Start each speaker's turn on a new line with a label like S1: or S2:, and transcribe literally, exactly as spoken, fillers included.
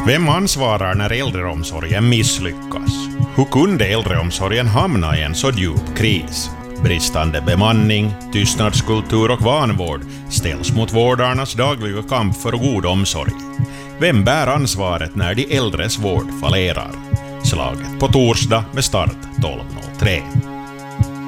S1: Vem ansvarar när äldreomsorgen misslyckas? Hur kunde äldreomsorgen hamna i en så djup kris? Bristande bemanning, tystnadskultur och vanvård ställs mot vårdarnas dagliga kamp för god omsorg. Vem bär ansvaret när de äldres vård fallerar? Slaget på torsdag med start tolv noll tre.